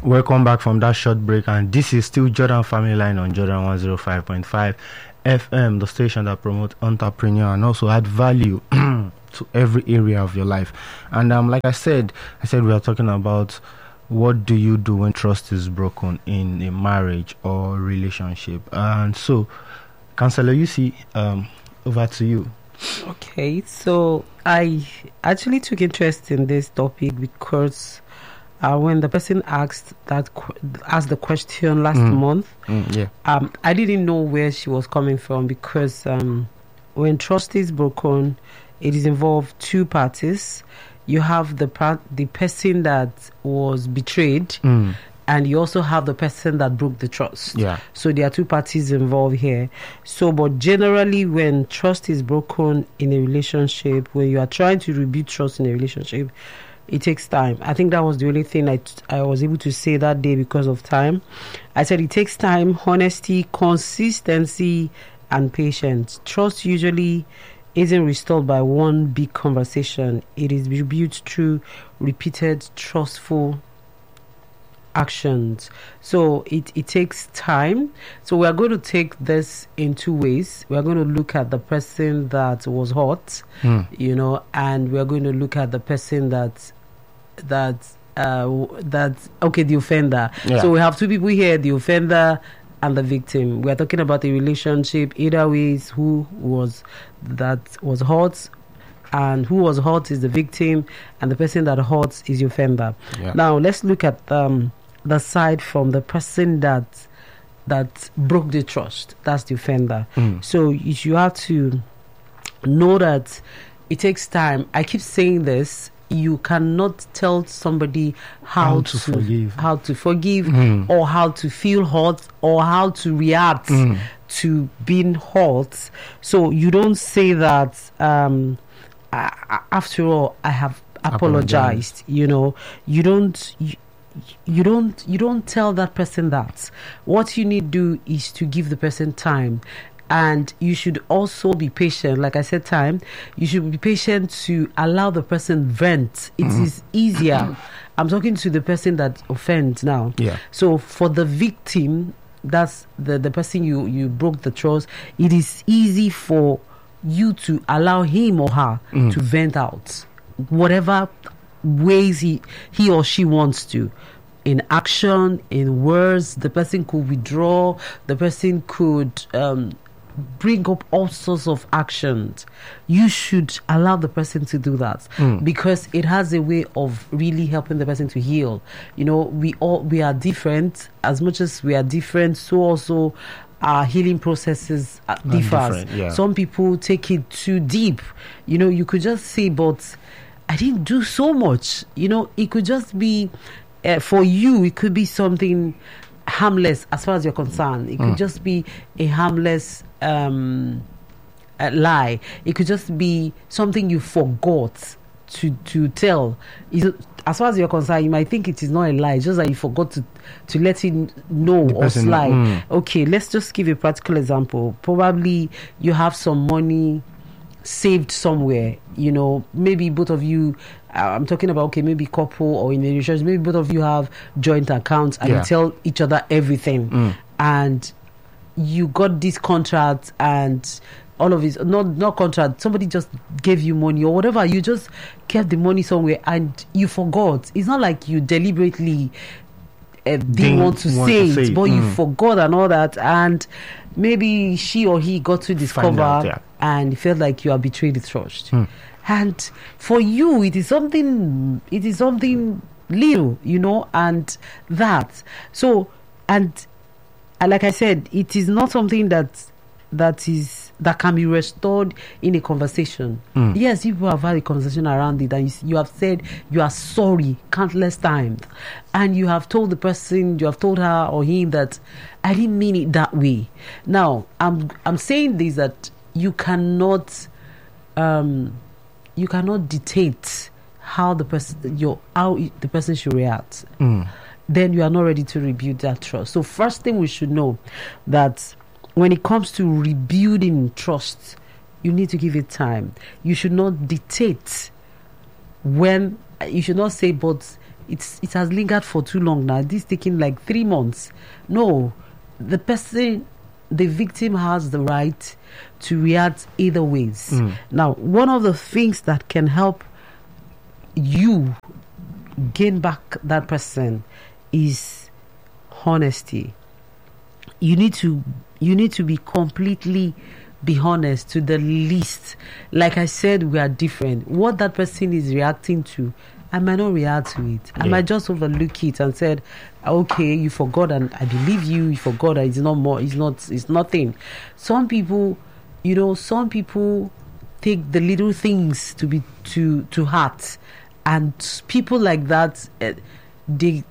Welcome back from that short break, and this is still Jordan Family Line on Jordan 105.5 FM, the station that promotes entrepreneur and also add value to every area of your life. And like I said we are talking about what do you do when trust is broken in a marriage or relationship. And so, Counselor, you see, over to you. Okay, so I actually took interest in this topic because when the person asked the question last month, I didn't know where she was coming from, because when trust is broken, it is involved two parties. You have the person that was betrayed, and you also have the person that broke the trust. Yeah. So there are two parties involved here. So, but generally, when trust is broken in a relationship, when you are trying to rebuild trust in a relationship, it takes time. I think that was the only thing I was able to say that day because of time. I said it takes time, honesty, consistency, and patience. Trust usually isn't restored by one big conversation. It is rebuilt through repeated, trustful actions. So it takes time. So we are going to take this in two ways. We are going to look at the person that was hurt, and we are going to look at the person the offender. Yeah. So we have two people here, the offender and the victim. We are talking about a relationship. Either ways, who was hurt, and who was hurt is the victim, and the person that hurts is the offender. Yeah. Now let's look at the side from the person that broke the trust. That's the offender. So you have to know that it takes time. I keep saying this. You cannot tell somebody how to forgive, or how to feel hurt, or how to react to being hurt. So you don't say that, after all, I have apologized. You don't tell that person that. What you need to do is to give the person time. And you should also be patient. Like I said, time. You should be patient to allow the person vent. It is easier. I'm talking to the person that offends now. Yeah. So for the victim, that's the person you broke the trust. It is easy for you to allow him or her to vent out whatever ways he or she wants to. In action, in words, the person could withdraw. The person could bring up all sorts of actions. You should allow the person to do that, because it has a way of really helping the person to heal. We are different. As much as we are different, so also our healing processes differ. Yeah. Some people take it too deep. You could just say, but I didn't do so much. It could just be for you, it could be something harmless as far as you're concerned. It could just be a harmless lie. It could just be something you forgot to tell. As far as you're concerned, you might think it is not a lie, just that you forgot to let him know or slide. Okay, let's just give a practical example. Probably you have some money saved somewhere, maybe both of you, I'm talking about, maybe couple or in a relationship, maybe both of you have joint accounts and you tell each other everything, and you got this contract and all of it, not contract, somebody just gave you money or whatever, you just kept the money somewhere and you forgot. It's not like you deliberately didn't want to say it, but you forgot and all that, and maybe she or he got to discover and felt like you have betrayed the trust. And for you, it is something little, and that. So, and like I said, it is not something that can be restored in a conversation. Yes, people have had a conversation around it, and you have said you are sorry countless times, and you have told the person, you have told her or him that I didn't mean it that way. Now, I'm saying this, that you cannot dictate how the person should react. Then you are not ready to rebuild that trust. So first thing we should know, that when it comes to rebuilding trust, you need to give it time. You should not dictate when. You should not say, but it has lingered for too long now. This taking like 3 months. No, the victim has the right to react either ways. Now, one of the things that can help you gain back that person is honesty. You need to be completely be honest to the least. Like I said, we are different. What that person is reacting to, I might not react to it. I might just overlook it and said, okay, you forgot, and I believe you. You forgot that it's not more. It's nothing. Some people, some people take the little things to heart, and people like that, they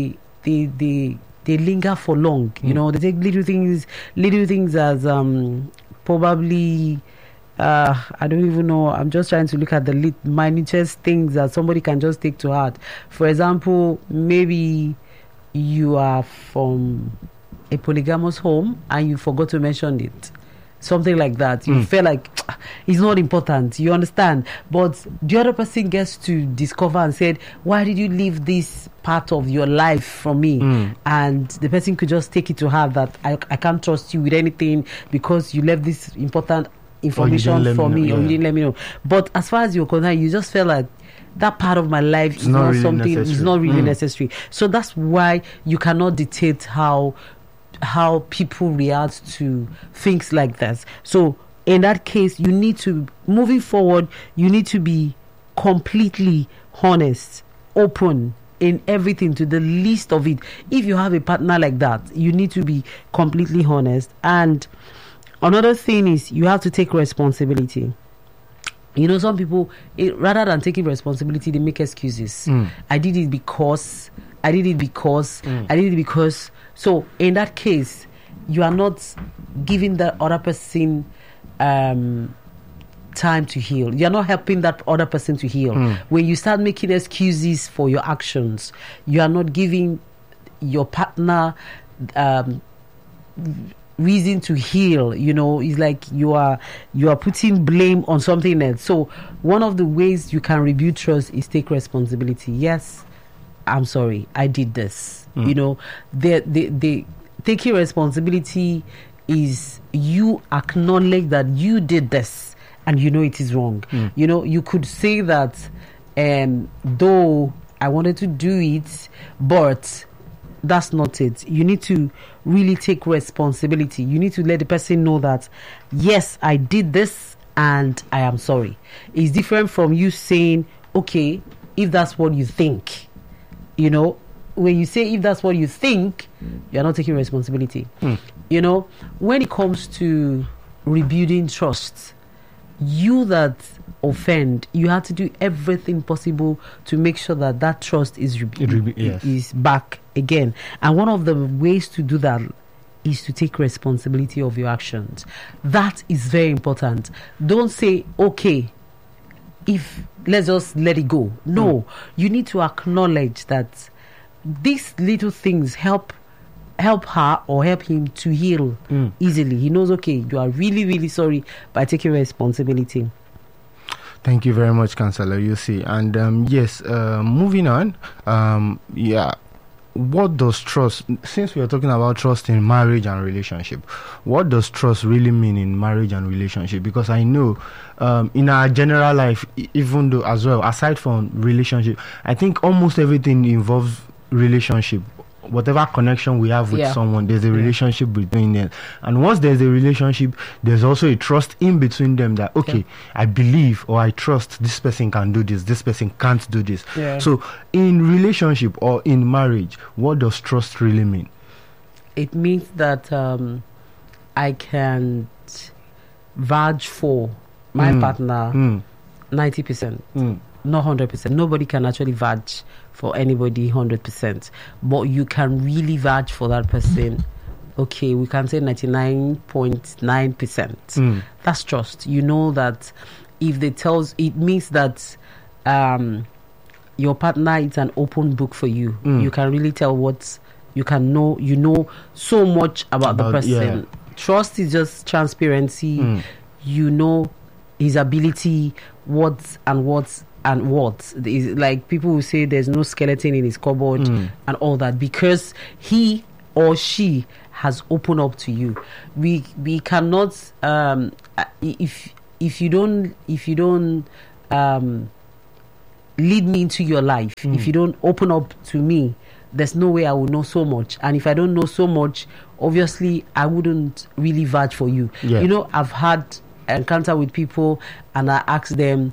linger for long. They take little things as probably. I don't even know. I'm just trying to look at the minutest things that somebody can just take to heart. For example, maybe you are from a polygamous home and you forgot to mention it. Something like that. You feel like it's not important. You understand? But the other person gets to discover and said, why did you leave this part of your life from me? And the person could just take it to heart that I can't trust you with anything because you left this important information for me, or you didn't let me know. But as far as you're concerned, you just felt like that part of my life is not really something necessary. It's not really necessary. So that's why you cannot dictate how people react to things like that. So in that case, you need to, moving forward, you need to be completely honest, open in everything to the least of it. If you have a partner like that, you need to be completely honest. And another thing is you have to take responsibility. Some people, rather than taking responsibility, they make excuses. I did it because. So in that case, you are not giving the other person time to heal. You're not helping that other person to heal. When you start making excuses for your actions, you are not giving your partner reason to heal. It's like you are putting blame on something else. So one of the ways you can rebuild trust is take responsibility. Yes, I'm sorry, I did this. The taking responsibility is you acknowledge that you did this and it is wrong. You could say that though I wanted to do it, but that's not it. You need to really take responsibility. You need to let the person know that, yes, I did this and I am sorry. It's different from you saying, okay, if that's what you think. When you say if that's what you think, you're not taking responsibility. When it comes to rebuilding trust, you that offend, you have to do everything possible to make sure that trust is is back again. And one of the ways to do that is to take responsibility of your actions. That is very important. Don't say, okay, let's just let it go. No, you need to acknowledge that these little things help her or help him to heal easily. He knows, okay, you are really, really sorry, by taking responsibility. Thank you very much, Councillor UC. And yes, moving on. What does trust, since we are talking about trust in marriage and relationship, what does trust really mean in marriage and relationship? Because I know in our general life, even though as well, aside from relationship, I think almost everything involves relationship. Whatever connection we have with someone, there's a relationship between them. And once there's a relationship, there's also a trust in between them that, okay, I believe or I trust this person can do this person can't do this. So in relationship or in marriage, what does trust really mean? It means that I can vouch for my partner 90%, not 100%. Nobody can actually vouch for anybody 100%, but you can really vouch for that person. Okay, we can say 99.9%. That's trust. You know that if they tells, it means that your partner is an open book for you. You can really tell what you can know. You know so much about the person. Trust is just transparency. You know his ability, what and what is, like, people will say there's no skeleton in his cupboard and all that, because he or she has opened up to you. We cannot if you don't lead me into your life, if you don't open up to me, there's no way I will know so much. And if I don't know so much, obviously I wouldn't really vouch for you. Yeah. You know, I've had encounter with people and I ask them,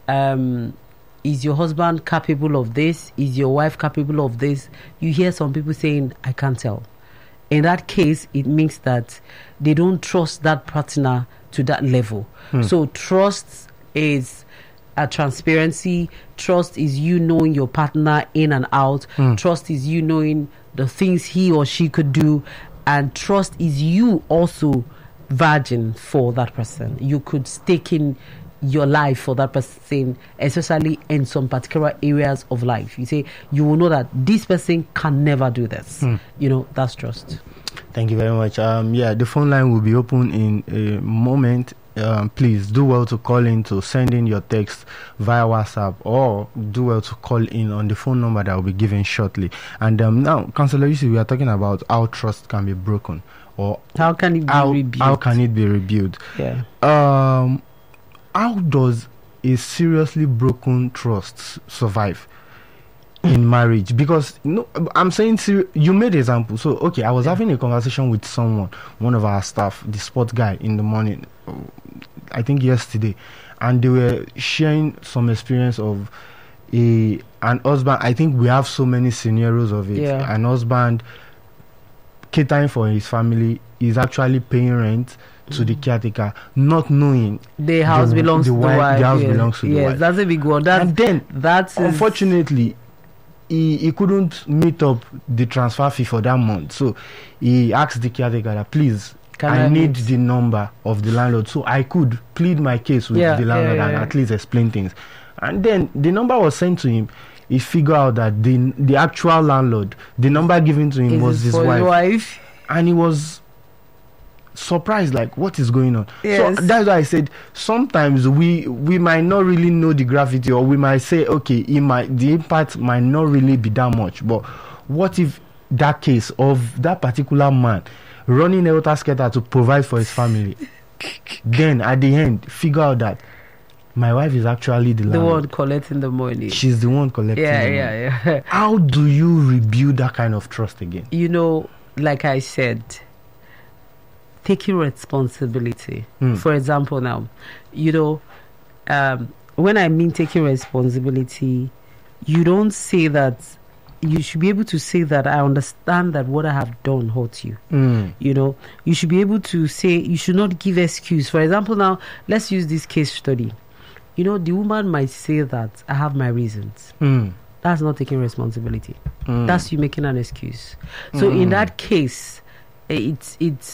is your husband capable of this? Is your wife capable of this? You hear some people saying, I can't tell. In that case, it means that they don't trust that partner to that level. So trust is a transparency. Trust is you knowing your partner in and out. Trust is you knowing the things he or she could do. And trust is you also virgin for that person. You could stake in your life for that person, especially in some particular areas of life. You say, you will know that this person can never do this. You know, that's trust. Thank you very much. The phone line will be open in a moment. Please do well to call in, to send in your text via WhatsApp, or do well to call in on the phone number that will be given shortly. And now, Councillor Yusuf, we are talking about how trust can be broken, or how can it be rebuilt? How can it be rebuilt? Yeah. How does a seriously broken trust survive in marriage? Because I'm saying you made example. So okay, I was having a conversation with someone, one of our staff, the sport guy, in the morning, I think yesterday, and they were sharing some experience of an husband. I think we have so many scenarios of it. Yeah. An husband catering for his family is actually paying rent to the caretaker, not knowing the house belongs to the wife. The house belongs to the wife. Yes, that's a big one. And then unfortunately, he couldn't meet up the transfer fee for that month. So he asked the caretaker that, please, I need the number of the landlord so I could plead my case with the landlord and at least explain things. And then the number was sent to him. He figured out that the actual landlord, the number given to him was his wife. And he was surprised, like, what is going on? Yes. So that's why I said sometimes we might not really know the gravity, or we might say, okay, the impact might not really be that much. But what if that case of that particular man running helter skelter to provide for his family, then at the end figure out that my wife is actually the one collecting the money. She's the one collecting the money. Yeah. How do you rebuild that kind of trust again? You know, like I said, taking responsibility. For example, now, you know, when I mean taking responsibility, you don't say that. You should be able to say that I understand that what I have done hurt you. You know, you should be able to say, you should not give excuse. For example, now, let's use this case study. You know, the woman might say that I have my reasons. That's not taking responsibility. That's you making an excuse. So in that case, it's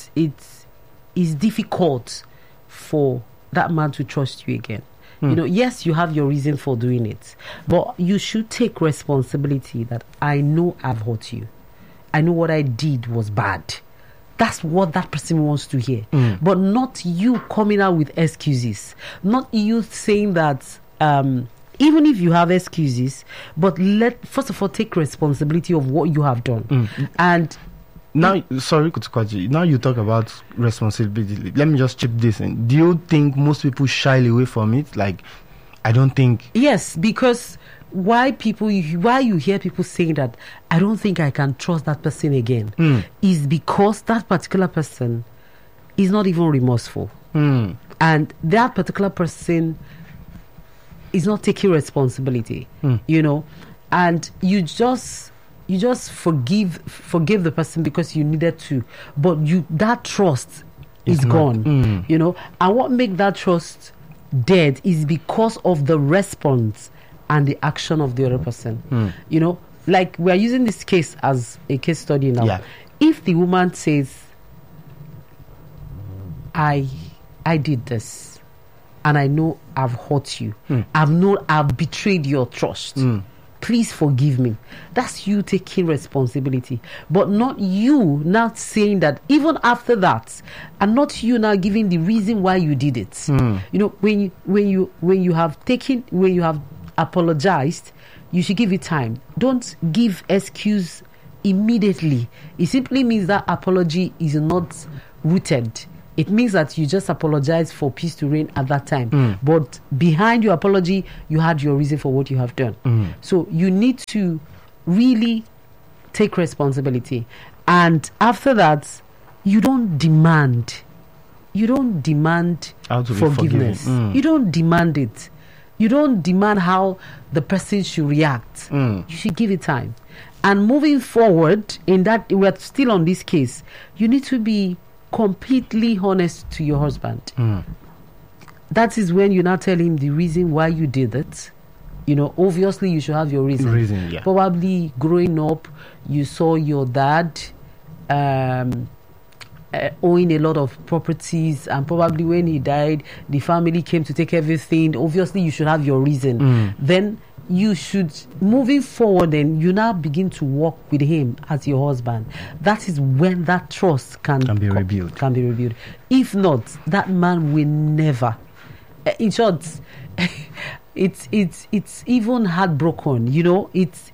difficult for that man to trust you again. You know, yes, you have your reason for doing it, but you should take responsibility that I know I've hurt you. I know what I did was bad. That's what that person wants to hear. But not you coming out with excuses. Not you saying that, even if you have excuses, but first of all, take responsibility of what you have done. And now, sorry to cut you. Now you talk about responsibility. Let me just chip this in. Do you think most people shy away from it? Like, I don't think. Yes, because why you hear people saying that I don't think I can trust that person again is because that particular person is not even remorseful. And that particular person is not taking responsibility, you know, and you just forgive the person because you needed to, but that trust is gone, you know. And what make that trust dead is because of the response and the action of the other person. You know, like we are using this case as a case study now. Yeah. If the woman says, I did this and I know I've hurt you, I've betrayed your trust, please forgive me. That's you taking responsibility, but not you now saying that even after that, and not you now giving the reason why you did it. You know, when you have apologized, you should give it time. Don't give excuse immediately. It simply means that apology is not rooted. It means that you just apologize for peace to reign at that time. But behind your apology, you had your reason for what you have done. So you need to really take responsibility. And after that, you don't demand. You don't demand forgiveness. You don't demand it. You don't demand how the person should react. You should give it time. And moving forward, in that we're still on this case, you need to be completely honest to your husband. That is when you now tell him the reason why you did it. You know, obviously you should have your reason. Yeah. Probably growing up, you saw your dad owing a lot of properties, and probably when he died, the family came to take everything. Obviously, you should have your reason. Then you should, moving forward, then you now begin to work with him as your husband. That is when that trust can be rebuilt. Can be rebuilt. If not, that man will never. In short, it's even heartbroken. You know,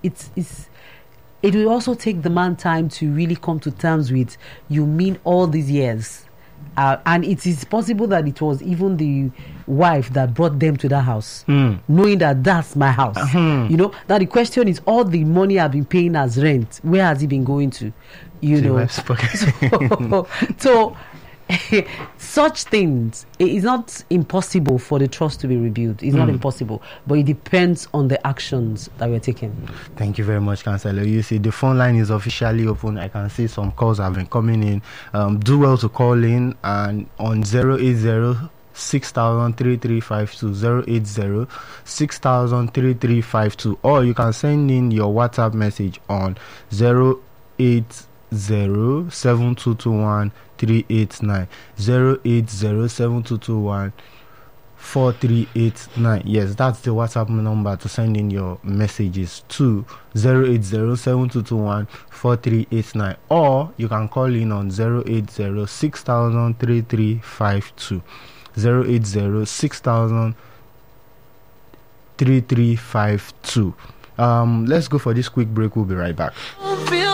it will also take the man time to really come to terms with, you mean all these years. And it is possible that it was even the wife that brought them to that house, knowing that that's my house. You know, now the question is, all the money I've been paying as rent, where has it been going to? You know, so such things, it is not impossible for the trust to be rebuilt. It's not impossible, but it depends on the actions that we're taking. Thank you very much, Councillor. You see, the phone line is officially open. I can see some calls have been coming in. Do well to call in and on 080 6000-3352, 080 6000-3352, or you can send in your WhatsApp message on 080-7221-389, 080-7221-4389. Yes, that's the WhatsApp number to send in your messages to, 080-7221-4389, or you can call in on 080-6000-3352, 080-6000-3352. Let's go for this quick break. We'll be right back.